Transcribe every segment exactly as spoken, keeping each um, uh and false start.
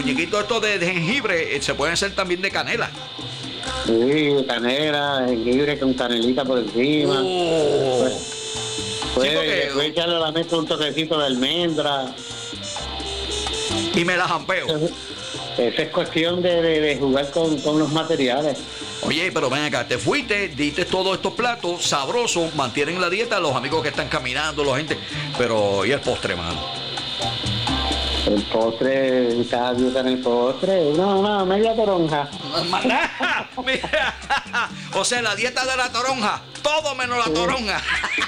muñequitos estos de, de jengibre eh, se pueden hacer también de canela. Sí, canela, jengibre con canelita por encima. Oh. Pues, puede, Sí, porque- puede echarle a la mezcla un toquecito de almendra. Y me la jampeo. Esa es cuestión de, de, de jugar con, con los materiales. Oye, pero ven acá, te fuiste, diste todos estos platos sabrosos, mantienen la dieta los amigos que están caminando, la gente. Pero, ¿y el postre, mano? El postre, cada dieta en el postre, una, una media toronja. Mira, o sea, la dieta de la toronja, todo menos la toronja.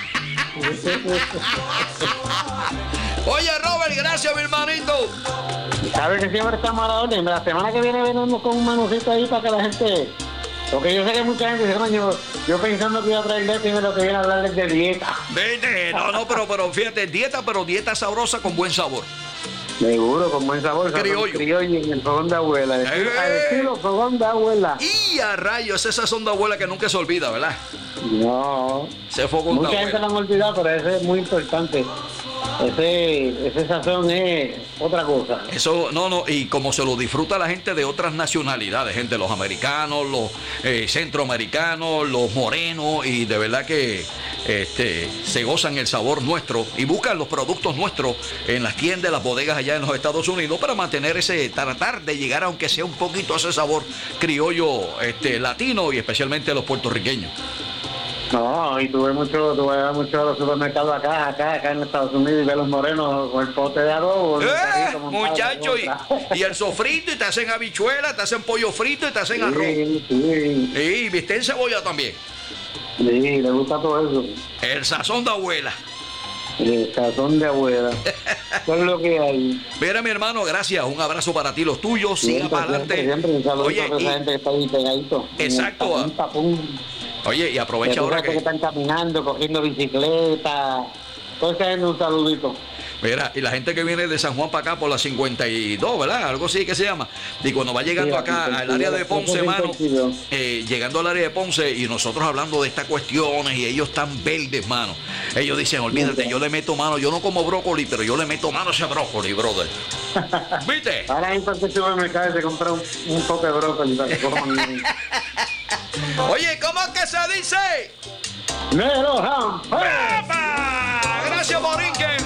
Oye, Robert, gracias, mi hermanito. ¿Sabes que siempre estamos a la orden? La semana que viene venimos con un manucito ahí para que la gente... Porque yo sé que mucha gente dice, coño, yo pensando que iba a traer de y lo que viene a hablarles de dieta. Vete, no, no, pero, pero fíjate, dieta, pero dieta sabrosa con buen sabor. Seguro, con buen sabor. Criollo. Criollo en el fogón de abuela. Al estilo, al estilo fogón de abuela. Y a rayos, esa sazón de abuela que nunca se olvida, ¿verdad? No. Ese fogón de Mucha gente abuela. lo han olvidado, pero ese es muy importante. Ese, ese sazón es otra cosa. Eso, no, no, y como se lo disfruta la gente de otras nacionalidades, gente, los americanos, los eh, centroamericanos, los morenos, y de verdad que este, se gozan el sabor nuestro y buscan los productos nuestros en las tiendas, las bodegas allá en los Estados Unidos para mantener ese, tratar de llegar aunque sea un poquito a ese sabor criollo este, latino y especialmente los puertorriqueños. No, y tuve mucho, tuve mucho a los supermercados acá, acá, acá en Estados Unidos y ve los morenos con el pote de adobo. el ¡Eh! carrito montado Muchacho, y, en otra. y el sofrito, y te hacen habichuela, te hacen pollo frito y te hacen arroz. Sí, sí, Y viste en cebolla también. sí, le gusta todo eso. El sazón de abuela. El sazón de abuela. Eso es lo que hay. Mira, mi hermano, gracias. Un abrazo para ti, los tuyos. Siga Siempre, para adelante. siempre, siempre un saludo Oye, a toda y- esa gente que está ahí pegadito. Exacto. Tapón, tapón. Oye, y aprovecha Que ahora que que... están caminando, cogiendo bicicleta. Toda esa gente un saludito. Mira, y la gente que viene de San Juan para acá por la cincuenta y dos, ¿verdad? Algo así que se llama. Y cuando va llegando Sí, acá la al área de Ponce, mano, cincuenta y dos. eh, llegando al área de Ponce y nosotros hablando de estas cuestiones y ellos están verdes, mano. Ellos dicen, olvídate, yo le meto mano, yo no como brócoli, pero yo le meto mano a ese brócoli, brother. ¿Viste? Ahora hay para el supermercado y se compra un, un poco de brócoli para que coman. Oye, ¿cómo es que se dice? ¡Nero Ham! ¡Epa! Gracias, Borinquen.